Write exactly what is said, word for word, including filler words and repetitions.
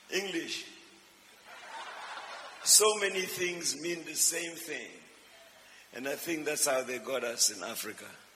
English. So many things mean the same thing. And I think that's how they got us in Africa.